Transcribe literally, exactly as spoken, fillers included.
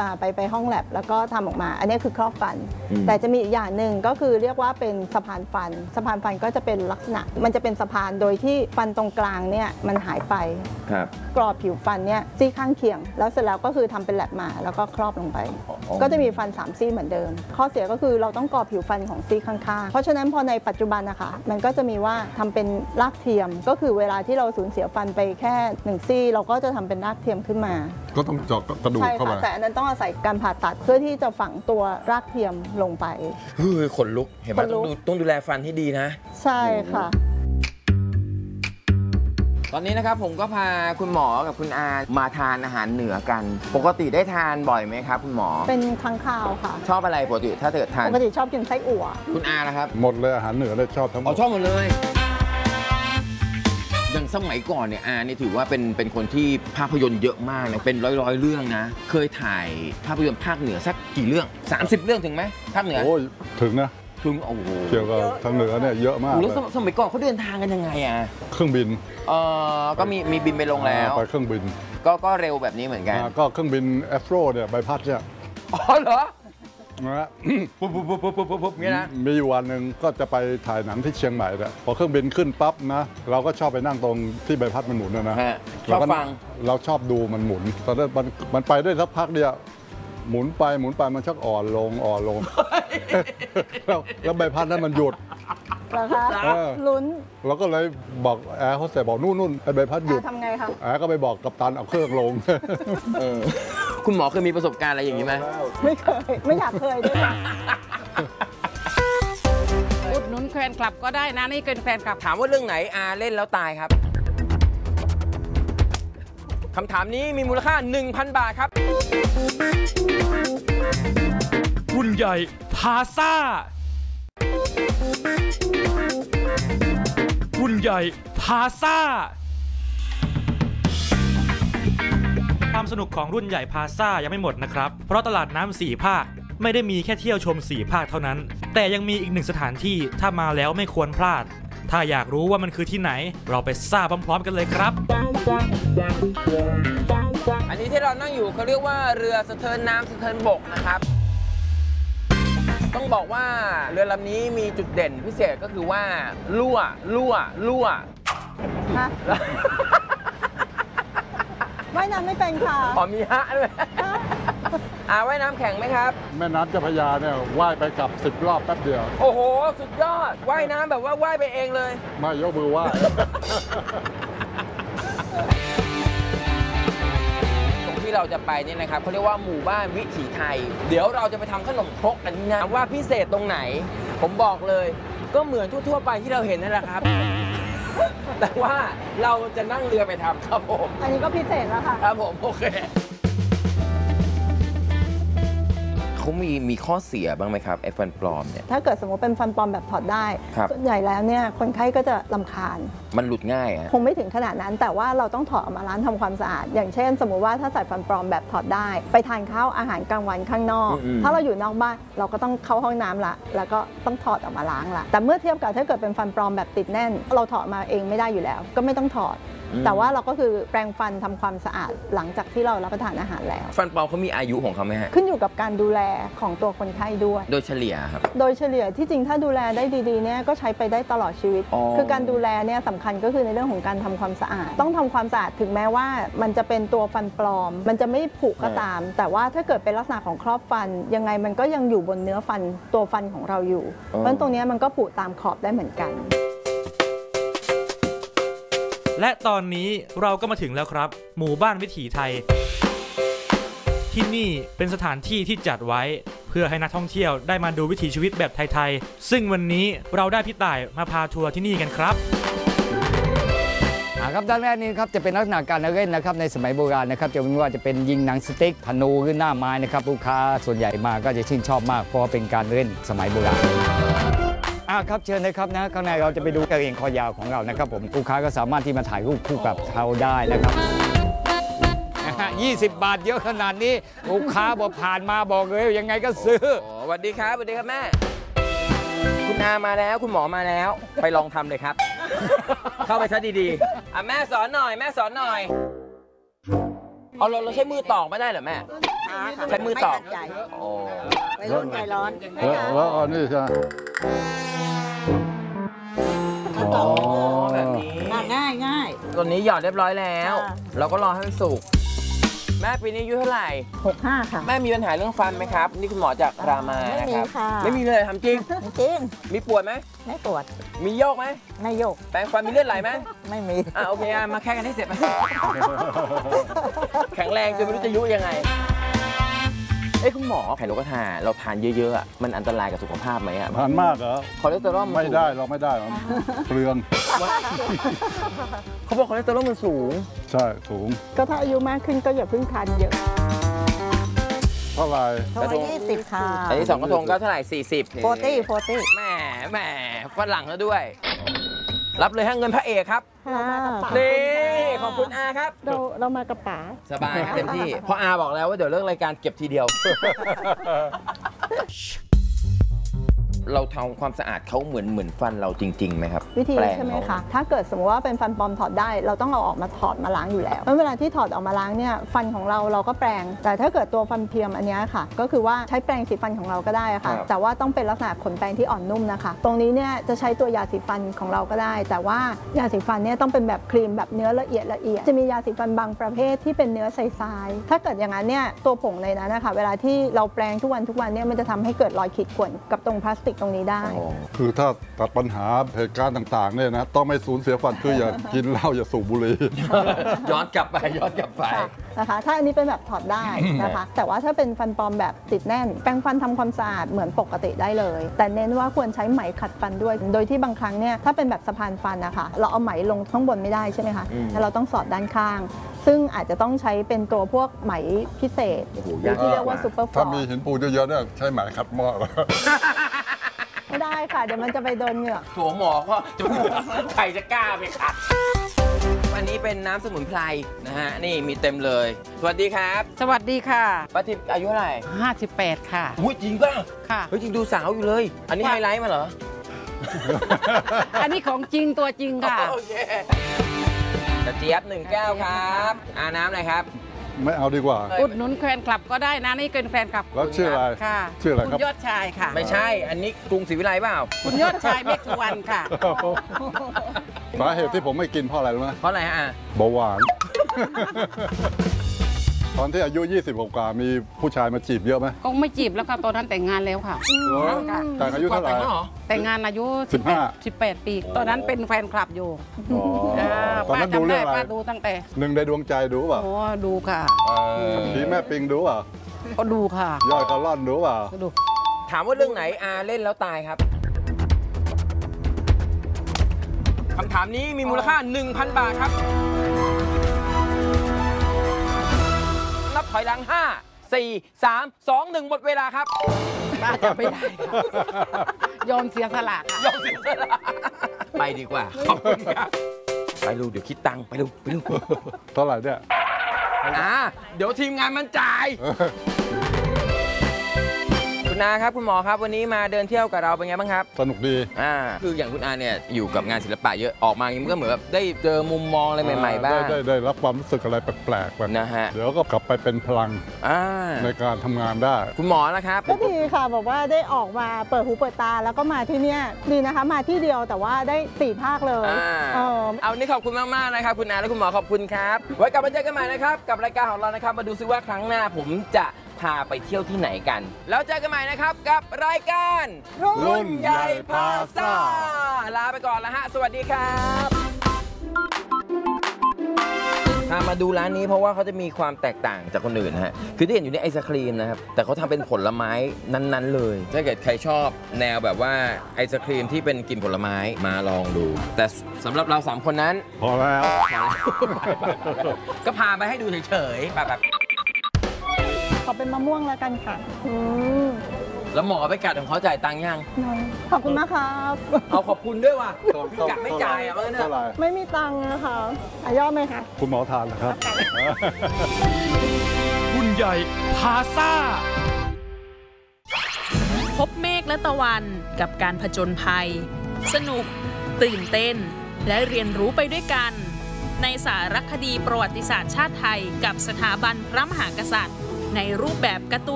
ไปไปห้องแลบแล้วก็ทำออกมาอันนี้คือครอบฟันแต่จะมีอีกอย่างหนึ่งก็คือเรียกว่าเป็นสะพานฟันสะพานฟันก็จะเป็นลักษณะมันจะเป็นสะพานโดยที่ฟันตรงกลางเนี่ยมันหายไปกรอบผิวฟันเนี่ยซี่ข้างเคียงแล้วเสร็จแล้วก็คือทำเป็นแลบมาแล้วก็ครอบลงไปก็จะมีฟันสามซี่เหมือนเดิมข้อเสียก็คือเราต้องกรอบผิวฟันของซี่ข้างๆเพราะฉะนั้นพอในปัจจุบันนะคะมันก็จะมีว่าทำเป็นรากเทียมก็คือเวลาที่เราสูญเสียฟันไปแค่หนึ่งซี่เราก็จะทำเป็นรากเทียมขึ้นมาก็ต้องเจาะกระดูกเข้าไปแต่อันนั้นต้องอาศัยการผ่าตัดเพื่อที่จะฝังตัวรากเทียมลงไปเฮ้ยขนลุกเห็นไหมต้องดูต้องดูแลฟันให้ดีนะใช่ค่ะตอนนี้นะครับผมก็พาคุณหมอกับคุณอามาทานอาหารเหนือกันปกติได้ทานบ่อยไหมครับคุณหมอเป็นครั้งคราวค่ะชอบอะไรปกติถ้าเกิดทานปกติชอบกินไส้อั่วคุณอานะครับหมดเลยอาหารเหนือเลยชอบทั้งหมดอ๋อชอบหมดเลยอย่างสมัยก่อนเนี่ยอานี่ถือว่าเป็นเป็นคนที่ภาพยนตร์เยอะมากนะเป็นร้อยร้อยเรื่องนะเคยถ่ายภาพยนตร์ภาคเหนือสักกี่เรื่องสามสิบเรื่องถึงไหมภาคเหนือโอ้ยถึงนะถึงโอ้โหเกี่ยวกับทางเหนือเนี่ยเยอะมากแล้วสมัยก่อนเขาเดินทางกันยังไงอ่ะเครื่องบินเออก็มีมีบินไปลงแล้วไปเครื่องบินก็ก็เร็วแบบนี้เหมือนกันก็เครื่องบินแอสโตรเนี่ยใบพัดเนี่ยอ๋อเหรอนะปุ๊บปุ๊บปุ๊บปุ๊บปุ๊บปุ๊บงี้นะมีอยู่วันหนึ่งก็จะไปถ่ายหนังที่เชียงใหม่เนี่ยพอเครื่องบินขึ้นปั๊บนะเราก็ชอบไปนั่งตรงที่ใบพัดมันหมุนนะนะชอบฟังเราชอบดูมันหมุนตอนนั้นมันมันไปได้สักพักเดียวหมุนไปหมุนไปมันชักอ่อนลงอ่อนลงแล้วแล้วใบพัดนั้นมันหยุดนะคะลุ้นเราก็เลยบอกแอร์โฮสเตสบอกนู่นนู่นใบพัดหยุดทำไงคะแอร์ก็ไปบอกกัปตันเอาเครื่องลงคุณหมอเคยมีประสบการณ์อะไรอย่างนี้ไหมไม่เคยไม่อยากเคยด้วยอุดหนุนแฟนคลับก็ได้นะนี่เป็นแฟนคลับถามว่าเรื่องไหนอาเล่นแล้วตายครับคำถามนี้มีมูลค่า หนึ่งพัน บาทครับรุ่นใหญ่พาซ่ารุ่นใหญ่พาซ่าความสนุกของรุ่นใหญ่พาซ่ายังไม่หมดนะครับเพราะตลาดน้ำสี่ภาคไม่ได้มีแค่เที่ยวชมสี่ภาคเท่านั้นแต่ยังมีอีกหนึ่งสถานที่ถ้ามาแล้วไม่ควรพลาดถ้าอยากรู้ว่ามันคือที่ไหนเราไปซ่าพร้อมๆกันเลยครับอันนี้ที่เรานั่งอยู่เขาเรียกว่าเรือสะเทินน้ำสะเทินบกนะครับต้องบอกว่าเรือลำนี้มีจุดเด่นพิเศษก็คือว่ารั่วรั่วรั่วว่ายน้ำไม่เป็นค่ะอ๋อมีฮะด้วยอ่าว่ายน้ำแข็งไหมครับแม่น้ำเจ้าพระยาเนี่ยว่ายไปกลับสิบรอบแป๊บเดียวโอ้โหสุดยอดว่ายน้ำแบบว่าว่ายไปเองเลยไม่ยกมือว่ายที่เราจะไปนี่นะครับเขาเรียกว่าหมู่บ้านวิถีไทยเดี๋ยวเราจะไปทำขนมครกกันนะว่าพิเศษตรงไหนผมบอกเลยก็เหมือนทั่วๆไปที่เราเห็นนั่นแหละครับแต่ว่าเราจะนั่งเรือไปทำครับผมอันนี้ก็พิเศษแล้วค่ะครับผมโอเคเขามีมีข้อเสียบ้างไหมครับไอ้ฟันปลอมเนี่ยถ้าเกิดสมมติเป็นฟันปลอมแบบถอดได้ส่วนใหญ่แล้วเนี่ยคนไข้ก็จะรำคาญมันหลุดง่ายคงไม่ถึงขนาดนั้นแต่ว่าเราต้องถอดออกมาล้างทำความสะอาดอย่างเช่นสมมุติว่าถ้าใส่ฟันปลอมแบบถอดได้ไปทานข้าวอาหารกลางวันข้างนอกถ้าเราอยู่นอกบ้านเราก็ต้องเข้าห้องน้ำละแล้วก็ต้องถอดออกมาล้างละแต่เมื่อเทียบกับถ้าเกิดเป็นฟันปลอมแบบติดแน่นเราถอดมาเองไม่ได้อยู่แล้วก็ไม่ต้องถอดแต่ว่าเราก็คือแปรงฟันทำความสะอาดหลังจากที่เรารับประทานอาหารแล้วฟันปลอมเขามีอายุของเขาไหมฮะขึ้นอยู่กับการดูแลของตัวคนไข้ด้วยโดยเฉลี่ยครับโดยเฉลี่ยที่จริงถ้าดูแลได้ดีๆเนี่ยก็ใช้ไปได้ตลอดชีวิตคือการดูแลเนี่ยสำคัญก็คือในเรื่องของการทำความสะอาดต้องทำความสะอาดถึงแม้ว่ามันจะเป็นตัวฟันปลอมมันจะไม่ผุก็ตามแต่ว่าถ้าเกิดเป็นลักษณะของครอบฟันยังไงมันก็ยังอยู่บนเนื้อฟันตัวฟันของเราอยู่เพราะฉะนั้นตรงนี้มันก็ผุตามขอบได้เหมือนกันและตอนนี้เราก็มาถึงแล้วครับหมู่บ้านวิถีไทยที่นี่เป็นสถานที่ที่จัดไว้เพื่อให้นักท่องเที่ยวได้มาดูวิถีชีวิตแบบไทยๆซึ่งวันนี้เราได้พี่ต่ายมาพาทัวร์ที่นี่กันครับครับด้านแรกนี้ครับจะเป็นลักษณะการเล่นนะครับในสมัยโบราณนะครับจะไม่ว่าจะเป็นยิงหนังสติ๊กธนูหรือหน้าไม้นะครับลูกค้าส่วนใหญ่มาก็จะชื่นชอบมากเพราะว่าเป็นการเล่นสมัยโบราณอ่าครับเชิญนะครับนะข้างในเราจะไปดูกระเองคอยาวของเรานะครับผมลูกค้าก็สามารถที่มาถ่ายรูปคู่กับเขาได้นะครับยี่สิบบาทเยอะขนาดนี้ลูกค้าบอกผ่านมาบอกเลยยังไงก็ซื้อสวัสดีครับสวัสดีครับแม่คุณอามาแล้วคุณหมอมาแล้วไปลองทำเลยครับเข้าไปซะดีๆอ่ะแม่สอนหน่อยแม่สอนหน่อยเอาเราเราใช้มือตอกไม่ได้เหรอแม่ใช้มือตอกโอ้ไปรุ่นใจร้อนแล้วแล้วอันนี้ใช่ไหมอ๋อแบบนี้ง่ายง่ายตัวนี้หยอดเรียบร้อยแล้ว เราก็รอให้มันสุกแม่ปีนี้อายุเท่าไหร่หกห้าค่ะแม่มีปัญหาเรื่องฟันไหมครับ นี่คุณหมอจากรามาไม่นะมีครับค่ะไม่มีเลยทำจริงจริงมีปวดไหมไม่ปวดมีโยกไหมไม่โยกแปรงฟันมีเลือดไหลไหมไม่มีอ่ะโอเคอ่ะมาแค่กันให้เสร็จไป แข็งแรงจนไม่รู้จะยุยังไง เอ้ยคุณหมอไข่นกกระทาเราทานเยอะๆอ่ะมันอันตรายกับสุขภาพไหมอ่ะทานมากเหรอคอเลสเตอรอลมันไม่สูงได้เราไม่ได้มันเปลืองเขาบอกคอเลสเตอรอลมันสูงใช่สูงก็ถ้าอายุมากขึ้นก็อย่าเพิ่งทานเยอะเท่าไหร่โทรยี่สิบค่ะอันนี้สองกระทงก็เท่าไหร่สี่สิบโฟตี้โฟตี้แหมแหมฝรั่งแล้วด้วย รับเลยฮะเงินพระเอกครับค่ะนี่ขอบคุณอาครับเราเรามากระป๋าสบายครับเต็มที่ เพราะอาบอกแล้วว่าเดี๋ยวเลิกรายการเก็บทีเดียว เราทำความสะอาดเขาเหมือนเหมือนฟันเราจริงๆไหมครับวิธีแปรงใช่ไหมเขาคะ ถ้าเกิดสมมติว่าเป็นฟันปลอมถอดได้ เราต้องเอาออกมาถอดมาล้างอยู่แล้วเพราะเวลาที่ถอดออกมาล้างเนี่ยฟันของเราเราก็แปรง แต่ถ้าเกิดตัวฟันเทียมอันเนี้ยค่ะ ก็คือว่าใช้แปรงสีฟันของเราก็ได้ค่ะ แต่ว่าต้องเป็นลักษณะขนแปรงที่อ่อนนุ่มนะคะ ตรงนี้เนี่ยจะใช้ตัวยาสีฟันของเราก็ได้ แต่ว่ายาสีฟันเนี่ยต้องเป็นแบบครีมแบบเนื้อละเอียดละเอียดจะมียาสีฟันบางประเภทที่เป็นเนื้อใสๆถ้าเกิดอย่างนั้นเนี่ยตัวผงในนั้นนะคะเวลาที่เราแปรงทุกวันทุกวันเนี่ยมันจะทำให้เกิดรอยขีดข่วนกับตรงพลาสติกตรงนี้ได้คือถ้าตัดปัญหาเหตุการณ์ต่างๆเนี่ยนะต้องไม่สูญเสียฟันคืออย่ากินเหล้าอย่าสูบบุหรี่ย้อนกลับไปย้อนกลับไปค่ะนะคะถ้าอันนี้เป็นแบบถอดได้นะคะ แต่ว่าถ้าเป็นฟันปลอมแบบติดแน่น แปรงฟันทำความสะอาดเหมือนปกติได้เลย แต่เน้นว่าควรใช้ไหมขัดฟันด้วย โดยที่บางครั้งเนี่ยถ้าเป็นแบบสะพานฟันนะคะเราเอาไหมลงข้างบนไม่ได้ใช่ไหมคะอืมแล้วเราต้องสอดด้านข้าง ซึ่งอาจจะต้องใช้เป็นตัวพวกไหมพิเศษโอ้โหหรือที่เรียกว่าากซูเปอร์ฟอถ้าร์มีหินปูนเยอะๆเนี่ยใช้ไหมขัดหม้อไม่ได้ค่ะ เดี๋ยวมันจะไปโดนเหงือกโถหมอก็จะใครจะกล้าไปขัดวันนี้เป็นน้ำสมุนไพรนะฮะ นี่มีเต็มเลย สวัสดีครับสวัสดีค่ะป้าทิพย์อายุเท่าไหร่ห้าสิบแปดค่ะอุ้ยจริงป่ะค่ะเฮ้ยจริงดูสาวอยู่เลย อันนี้ไฮไลท์มาเหรออันนี้ของจริงตัวจริงค่ะโอเคกระเจี๊ยบหนึ่งแก้วครับอาน้ำอะไรครับไม่เอาดีกว่าอุดหนุนแฟนคลับก็ได้นะนี่เป็นแฟนคลับแล้วชื่ออะไรค่ะชื่ออะไรคุครับณยอดชายค่ะไม่ใช่ อันนี้กรุงศรีวิไลเปล่าคุณยอดชายเมฆสุวรรณค่ะสาเหตุที่ผมไม่กินเพราะอะไรรู้ไหมเพราะอะไรฮะอ่ะเบาหวาน ตอนที่อายุยี่สิบกว่าๆมีผู้ชายมาจีบเยอะไหมคงไม่จีบแล้วค่ะตอนนั้นแต่งงานแล้วค่ะเหรอค่ะแต่งอายุเท่าไหร่แต่งแล้วเหรอแต่งงานอายุสิบห้าสิบแปดปี ตอนนั้นเป็นแฟนคลับอยู่อ๋ออ่าตอนนั้นป้าดูจำเรื่ได้องอะไรป้าดูตั้งแต่หนึ่งในดวงใจดูเปล่าโอ้ดูค่ะผีแม่ปิงดูเปล่าก็ดูค่ะยอดกระล่อนดูเปล่าก็ดูถามว่าเรื่องไหนอาเล่นแล้วตายครับ คำถามนี้มีมูลค่า หนึ่งพัน บาทครับ นับถอยหลัง ห้า สี่ สาม สอง หนึ่ง หมดเวลาครับป้าจำไม่ได้ค่ะยอมเสียสละค่ะยอมเสียสละไปดีกว่า ขอบคุณครับ ไปลูกเดี๋ยวคิดตังค์ไปลูกไปลูกเท่าไหร่เนี่ยอ่าเดี๋ยวทีมงานมันจ่าย คุณอาครับคุณหมอครับวันนี้มาเดินเที่ยวกับเราเป็นไงบ้างครับสนุกดีอ่าคืออย่างคุณอาเนี่ยอยู่กับงานศิลปะเยอะออกมาอย่างนี้มันก็เหมือนแบบได้เจอมุมมองอะไรใหม่ๆบ้างได้ได้ได้รับความรู้สึกอะไรแปลกๆแบบนะฮะเดี๋ยวก็กลับไปเป็นพลังอ่าในการทำงานได้คุณหมอนะครับก็ดีค่ะแบบว่าได้ออกมาเปิดหูเปิดตาแล้วก็มาที่เนี่ยดีนะคะมาที่เดียวแต่ว่าได้สี่ภาคเลยอ่าเออเอาวันนี้ขอบคุณมากๆนะครับคุณอาและคุณหมอขอบคุณครับไว้กลับมาเจอกันใหม่นะครับกับรายการของเรานะครับมาดูซิว่าครั้งหน้าผมจะพาไปเที่ยวที่ไหนกัน แล้วเจอกันใหม่นะครับกับรายการรุ่นใหญ่พาซ่าลาไปก่อนแล้วฮะสวัสดีครับพามาดูร้านนี้เพราะว่าเขาจะมีความแตกต่างจากคนอื่นฮะคือที่เห็นอยู่ในไอศครีมนะครับแต่เขาทำเป็นผลไม้นั้นๆเลยถ้าเกิดใครชอบแนวแบบว่าไอศครีมที่เป็นกลิ่นผลไม้มาลองดู แต่สำหรับเราสามคนนั้นพอแล้วก็พาไปให้ดูเฉยๆแบบแบบขอเป็นมะม่วงแล้วกันค่ะอืมแล้วหมอไปกัดของเขาจ่ายตังค์ยังขอบคุณมากครับเอาขอบคุณด้วยว่ะคือกัดไม่จ่ายอ่ะเออเนี่ยเท่าไหร่ไม่มีตังค์นะคะอายอดไหมคะคุณหมอทานนะครับหุ่นใหญ่พาซ่าพบเมฆและตะวันกับการผจญภัย สนุก ตื่นเต้น และเรียนรู้ไปด้วยกันในสารคดีประวัติศาสตร์ชาติไทยกับสถาบันพระมหากษัตริย์ในรูปแบบการ์ตูน